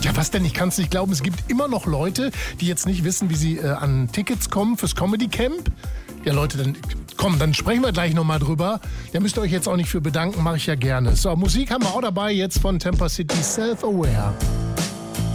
Ja, was denn? Ich kann es nicht glauben. Es gibt immer noch Leute, die jetzt nicht wissen, wie sie an Tickets kommen fürs Comedy Camp. Ja, Leute, dann sprechen wir gleich nochmal drüber. Da müsst ihr euch jetzt auch nicht für bedanken, mache ich ja gerne. So, Musik haben wir auch dabei jetzt von Temper City, Self-Aware.